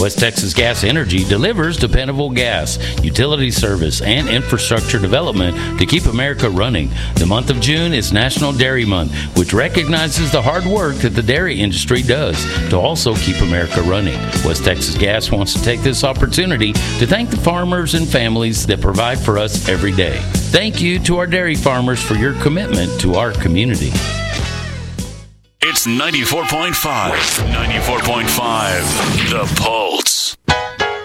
West Texas Gas Energy delivers dependable gas, utility service, and infrastructure development to keep America running. The month of June is National Dairy Month, which recognizes the hard work that the dairy industry does to also keep America running. West Texas Gas wants to take this opportunity to thank the farmers and families that provide for us every day. Thank you to our dairy farmers for your commitment to our community. It's 94.5. 94.5. The Pulse.